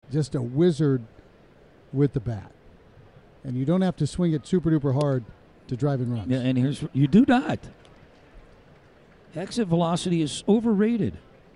just a wizard with the bat. And you don't have to swing it super duper hard to drive in runs. Yeah, and you do not. Exit velocity is overrated.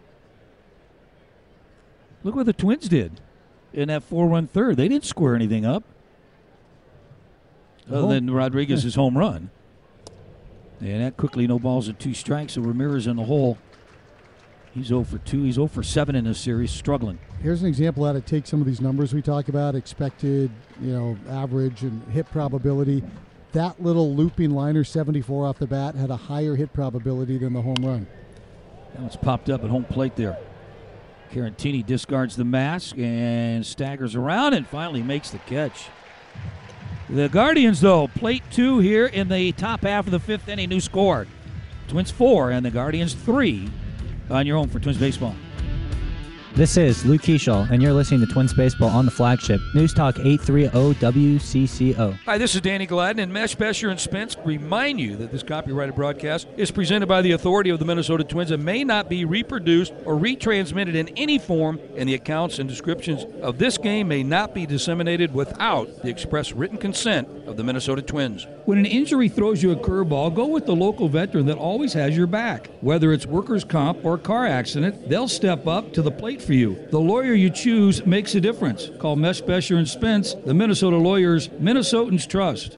Look what the Twins did in that 4-run third. They didn't square anything up other than Rodriguez's home run. And that quickly, no balls and 2 strikes. So Ramirez in the hole. He's 0 for 2. He's 0 for 7 in this series, struggling. Here's an example how to take some of these numbers we talk about, expected, average and hit probability. That little looping liner, 74 off the bat, had a higher hit probability than the home run. Now it's popped up at home plate there. Carantini discards the mask and staggers around and finally makes the catch. The Guardians, though, plate 2 here in the top half of the 5th inning. New score. Twins 4 and the Guardians 3 on your own for Twins Baseball. This is Luke Keishall, and you're listening to Twins Baseball on the flagship News Talk 830 WCCO. Hi, this is Danny Gladden, and Mesh, Besher, and Spence remind you that this copyrighted broadcast is presented by the authority of the Minnesota Twins and may not be reproduced or retransmitted in any form, and the accounts and descriptions of this game may not be disseminated without the express written consent of the Minnesota Twins. When an injury throws you a curveball, go with the local veteran that always has your back. Whether it's workers' comp or car accident, they'll step up to the plate for you. The lawyer you choose makes a difference. Call Mesh, Besher, and Spence, the Minnesota lawyers Minnesotans trust.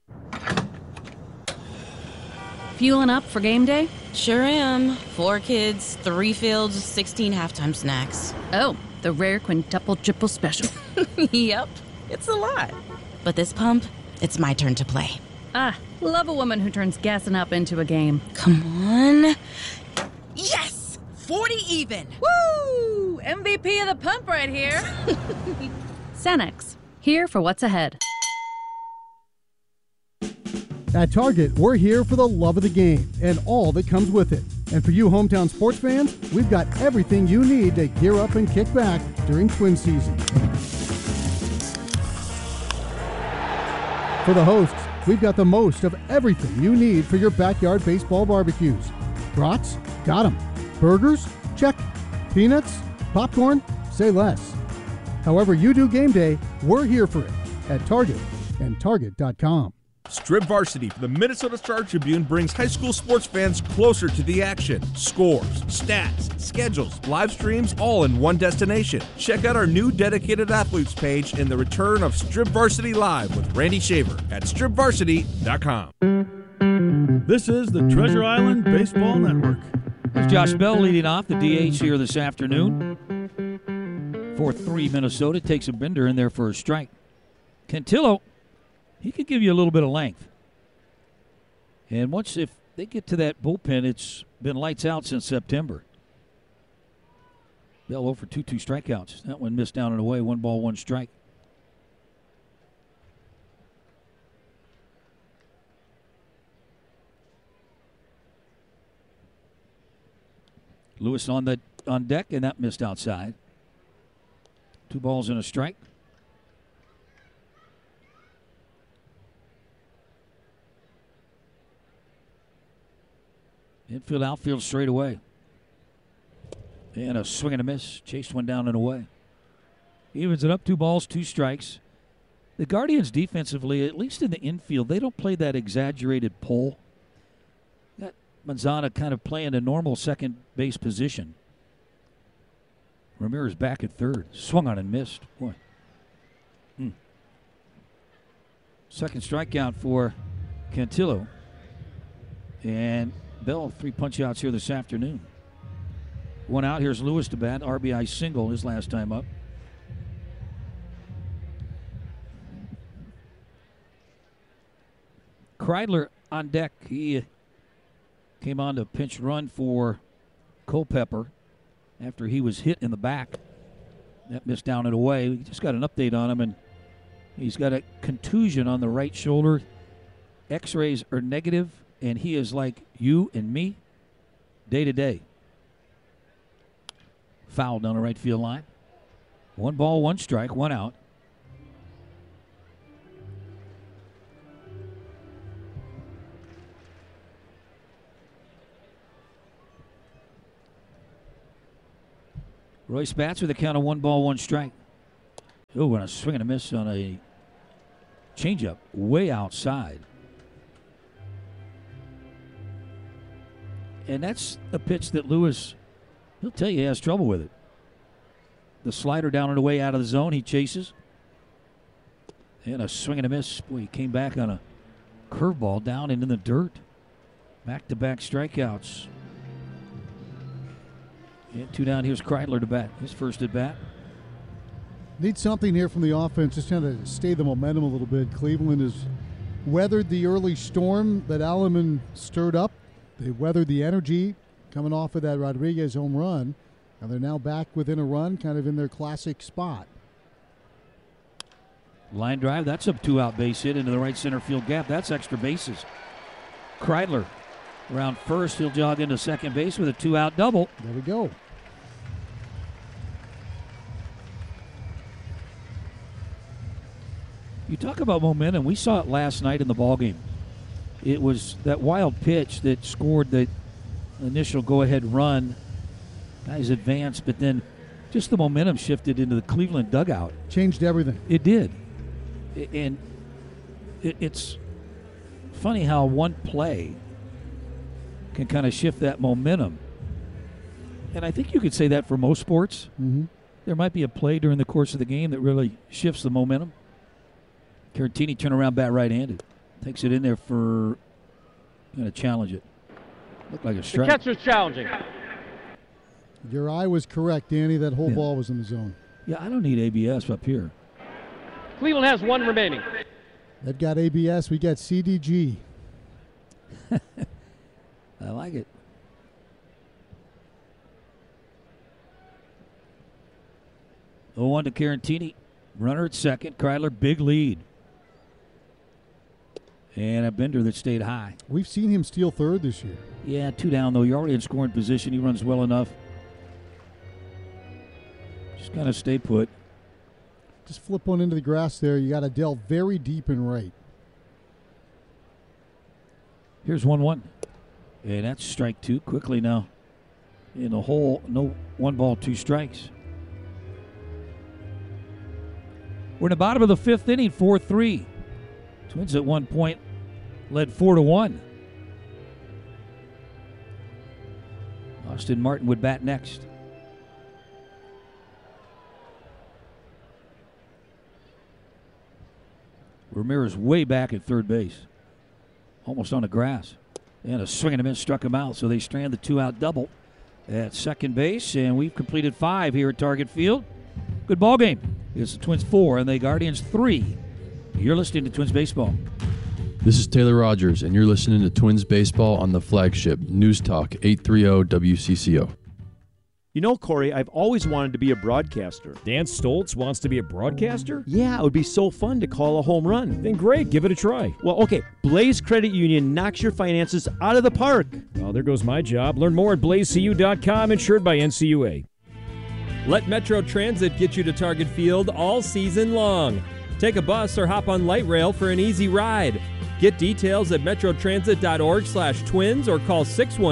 Fueling up for game day? Sure am. 4 kids, 3 fields, 16 halftime snacks. Oh, the rare quintuple triple special. Yep, it's a lot. But this pump, it's my turn to play. Ah, love a woman who turns gassing up into a game. Come on. Yes! 40 even! Woo! MVP of the pump right here. Cenex, here for what's ahead. At Target, we're here for the love of the game and all that comes with it. And for you hometown sports fans, we've got everything you need to gear up and kick back during Twin season. For the hosts, we've got the most of everything you need for your backyard baseball barbecues. Brats? Got 'em. Burgers? Check. Peanuts? Popcorn? Say less. However you do game day, we're here for it at Target and Target.com. Strip Varsity for the Minnesota Star Tribune brings high school sports fans closer to the action. Scores, stats, schedules, live streams, all in one destination. Check out our new dedicated athletes page and the return of Strip Varsity Live with Randy Shaver at stripvarsity.com. This is the Treasure Island Baseball Network. There's Josh Bell leading off the DH here this afternoon. 4-3 Minnesota takes a bender in there for a strike. Cantillo, he could give you a little bit of length. And if they get to that bullpen, it's been lights out since September. Bell 0 for 2 strikeouts. That one missed down and away. 1 ball, 1 strike. Lewis on deck, and that missed outside. 2 balls and a strike. Infield, outfield straight away. And a swing and a miss. Chased one down and away. Evens it up, 2 balls, 2 strikes. The Guardians defensively, at least in the infield, they don't play that exaggerated pull. Got Manzana kind of playing a normal second base position. Ramirez back at third. Swung on and missed. Boy. Second strikeout for Cantillo. And Bell, 3 punch outs here this afternoon. 1 out. Here's Lewis to bat. RBI single his last time up. Kreidler on deck. He came on to pinch run for Culpepper after he was hit in the back. That missed down and away. We just got an update on him, and he's got a contusion on the right shoulder. X-rays are negative, and he is like you and me, day to day. Foul down the right field line. 1 ball, 1 strike, 1 out. Royce bats with a count of 1 ball, 1 strike. Oh, and a swing and a miss on a changeup way outside. And that's a pitch that Lewis, he'll tell you he has trouble with it. The slider down and away out of the zone, he chases. And a swing and a miss. Boy, he came back on a curveball down and in the dirt. Back-to-back strikeouts. And 2 down. Here's Kreidler to bat. His first at bat. Need something here from the offense, just trying to stay the momentum a little bit. Cleveland has weathered the early storm that Alleman stirred up. They weathered the energy coming off of that Rodriguez home run, and they're now back within a run, kind of in their classic spot. Line drive, that's a 2-out base hit into the right center field gap. That's extra bases. Kreidler around first. He'll jog into second base with a 2-out double. There we go. You talk about momentum. We saw it last night in the ballgame. It was that wild pitch that scored the initial go-ahead run. Guys advanced, but then just the momentum shifted into the Cleveland dugout. Changed everything. It did. And it's funny how one play can kind of shift that momentum. And I think you could say that for most sports. Mm-hmm. There might be a play during the course of the game that really shifts the momentum. Caratini turn around, bat right-handed. Takes it in there for, going to challenge it. Looked like a strike. The catcher's challenging. Your eye was correct, Danny. That whole ball was in the zone. Yeah, I don't need ABS up here. Cleveland has 1 remaining. They've got ABS. We got CDG. I like it. The 0-1 to Caratini. Runner at second. Kreidler, big lead. And a Bender that stayed high. We've seen him steal third this year. Yeah, 2 down, though. You're already in scoring position. He runs well enough. Just kind of stay put. Just flip one into the grass there. You got to delve very deep and right. Here's 1-1. And that's strike 2. Quickly now in the hole. No 1 ball, 2 strikes. We're in the bottom of the 5th inning, 4-3. Twins at one point led 4-1. Austin Martin would bat next. Ramirez way back at third base. Almost on the grass. And a swing and a miss struck him out, so they strand the 2-out double at second base. And we've completed 5 here at Target Field. Good ball game. It's the Twins 4 and the Guardians 3. You're listening to Twins Baseball. This is Taylor Rogers, and you're listening to Twins Baseball on the flagship News Talk 830 WCCO. You know, Corey, I've always wanted to be a broadcaster. Dan Stoltz wants to be a broadcaster? Yeah, it would be so fun to call a home run. Then great, give it a try. Well, okay, Blaze Credit Union knocks your finances out of the park. Well, there goes my job. Learn more at blazecu.com, insured by NCUA. Let Metro Transit get you to Target Field all season long. Take a bus or hop on light rail for an easy ride. Get details at metrotransit.org/twins or call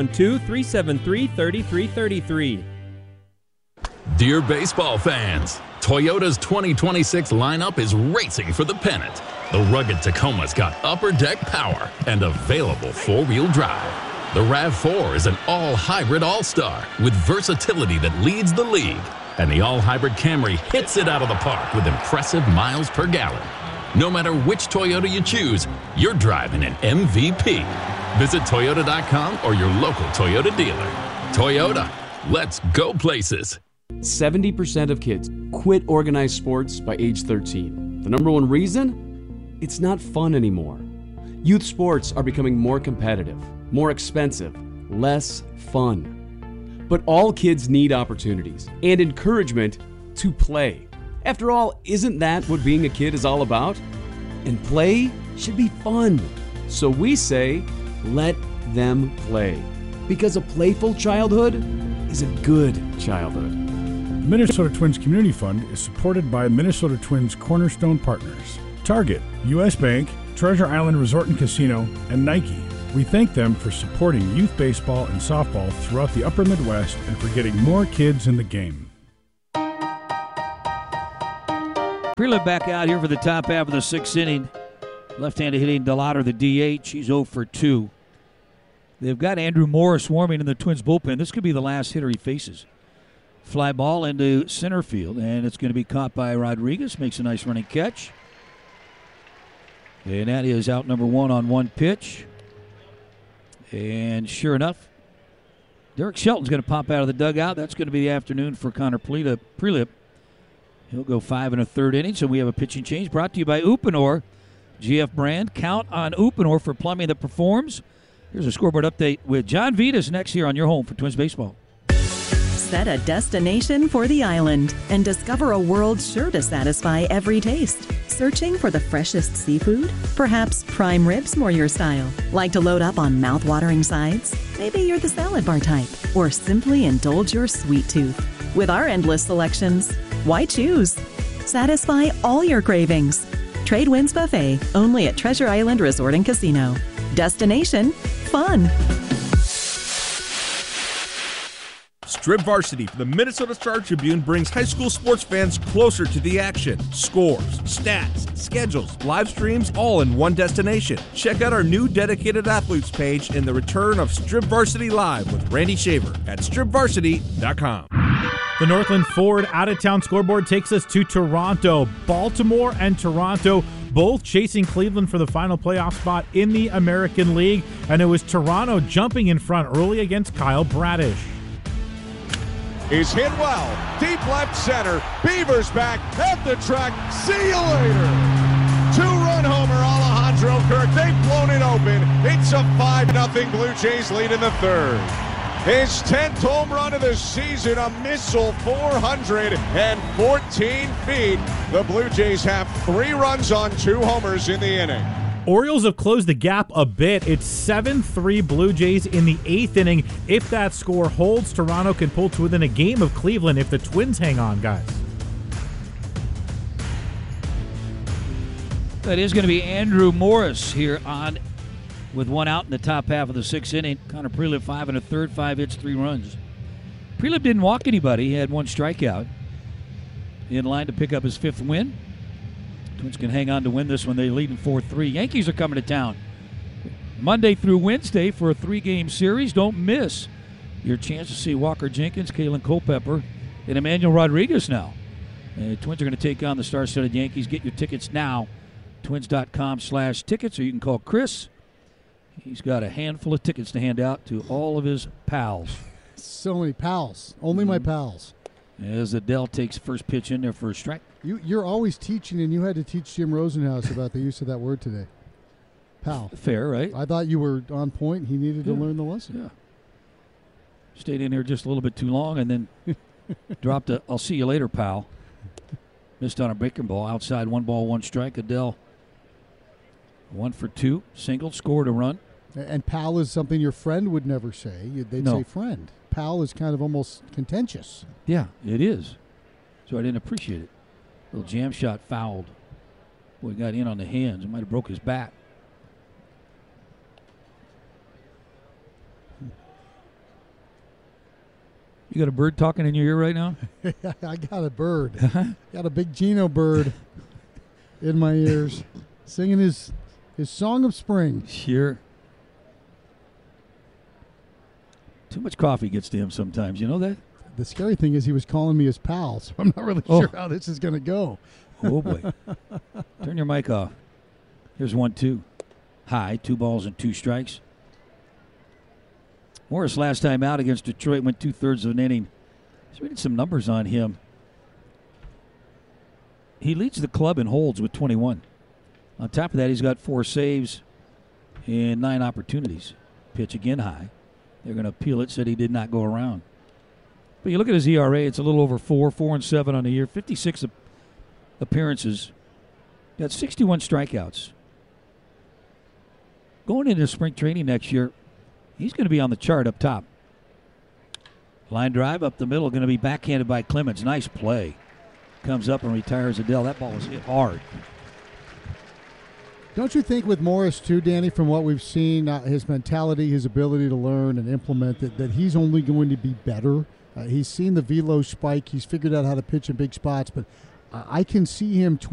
612-373-3333. Dear baseball fans, Toyota's 2026 lineup is racing for the pennant. The rugged Tacoma's got upper deck power and available four-wheel drive. The RAV4 is an all-hybrid all-star with versatility that leads the league. And the all-hybrid Camry hits it out of the park with impressive miles per gallon. No matter which Toyota you choose, you're driving an MVP. Visit Toyota.com or your local Toyota dealer. Toyota, let's go places. 70% of kids quit organized sports by age 13. The number one reason? It's not fun anymore. Youth sports are becoming more competitive, more expensive, less fun. But all kids need opportunities and encouragement to play. After all, isn't that what being a kid is all about? And play should be fun. So we say, let them play. Because a playful childhood is a good childhood. The Minnesota Twins Community Fund is supported by Minnesota Twins Cornerstone Partners, Target, U.S. Bank, Treasure Island Resort and Casino, and Nike. We thank them for supporting youth baseball and softball throughout the upper Midwest and for getting more kids in the game. Prelip back out here for the top half of the 6th inning. Left-handed hitting Delatter, the DH. He's 0 for 2. They've got Andrew Morris warming in the Twins bullpen. This could be the last hitter he faces. Fly ball into center field, and it's going to be caught by Rodriguez. Makes a nice running catch. And that is out number 1 on 1 pitch. And sure enough, Derek Shelton's going to pop out of the dugout. That's going to be the afternoon for Connor Prelip. He'll go 5 1/3 innings, so we have a pitching change brought to you by Uponor. GF brand. Count on Uponor for plumbing that performs. Here's a scoreboard update with John Vitas next here on your home for Twins Baseball. Set a destination for the island and discover a world sure to satisfy every taste. Searching for the freshest seafood? Perhaps prime ribs more your style. Like to load up on mouth-watering sides? Maybe you're the salad bar type. Or simply indulge your sweet tooth. With our endless selections, why choose? Satisfy all your cravings. Trade Winds Buffet, only at Treasure Island Resort and Casino. Destination, fun. Strip Varsity for the Minnesota Star Tribune brings high school sports fans closer to the action. Scores, stats, schedules, live streams, all in one destination. Check out our new dedicated athletes page and the return of Strip Varsity Live with Randy Shaver at stripvarsity.com. The Northland Ford out-of-town scoreboard takes us to Toronto. Baltimore and Toronto both chasing Cleveland for the final playoff spot in the American League, and it was Toronto jumping in front early against Kyle Bradish. He's hit well, deep left center. Beavers back at the track. See you later. 2-run homer, Alejandro Kirk. They've blown it open. It's a 5-0 Blue Jays lead in the third. His 10th home run of the season, a missile 414 feet. The Blue Jays have 3 runs on 2 homers in the inning. Orioles have closed the gap a bit. It's 7-3 Blue Jays in the 8th inning. If that score holds, Toronto can pull to within a game of Cleveland if the Twins hang on, guys. That is going to be Andrew Morris here on with 1 out in the top half of the 6th inning. Connor Prelip 5 1/3, 5 hits, 3 runs. Prelip didn't walk anybody. He had 1 strikeout. In line to pick up his 5th win. Twins can hang on to win this one. They lead in 4-3. Yankees are coming to town Monday through Wednesday for a 3-game series. Don't miss your chance to see Walker Jenkins, Kalen Culpepper, and Emmanuel Rodriguez now. The Twins are going to take on the star-studded Yankees. Get your tickets now. Twins.com/tickets, or you can call Chris. He's got a handful of tickets to hand out to all of his pals. So many pals. Only my pals. As Adele takes first pitch in there for a strike. You're always teaching, and you had to teach Jim Rosenhaus about the use of that word today. Pal. Fair, right? I thought you were on point. He needed to learn the lesson. Yeah. Stayed in here just a little bit too long and then dropped a "I'll see you later, pal." Missed on a breaking ball. Outside, 1 ball, 1 strike. Adele 1 for 2. Single, scored a run. And pal is something your friend would never say. They'd say friend. Pal is kind of almost contentious. Yeah, it is. So I didn't appreciate it. Little jam shot fouled. Boy, got in on the hands. It might have broke his bat. You got a bird talking in your ear right now? I got a bird. Got a big Gino bird in my ears, singing his song of spring. Sure. Too much coffee gets to him sometimes. You know that? The scary thing is he was calling me his pal, so I'm not really sure how this is going to go. Oh, boy. Turn your mic off. Here's 1-2. High, 2 balls and 2 strikes. Morris last time out against Detroit went 2/3 of an inning. Just reading some numbers on him. He leads the club in holds with 21. On top of that, he's got 4 saves and 9 opportunities. Pitch again high. They're going to appeal it, said he did not go around. But you look at his ERA, it's a little over 4, 4-7 on the year, 56 appearances. Got 61 strikeouts. Going into spring training next year, he's going to be on the chart up top. Line drive up the middle, going to be backhanded by Clemens. Nice play. Comes up and retires Adele. That ball was hit hard. Don't you think with Morris, too, Danny, from what we've seen, his mentality, his ability to learn and implement, that he's only going to be better? He's seen the velo spike. He's figured out how to pitch in big spots, but I can see him